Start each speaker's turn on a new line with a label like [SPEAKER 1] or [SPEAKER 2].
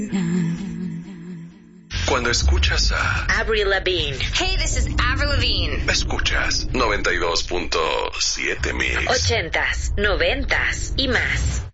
[SPEAKER 1] Cuando escuchas a
[SPEAKER 2] Avril Lavigne.
[SPEAKER 3] Hey, this is Avril Lavigne.
[SPEAKER 1] Escuchas 92.7 Mix.
[SPEAKER 2] 80s, 90s y más.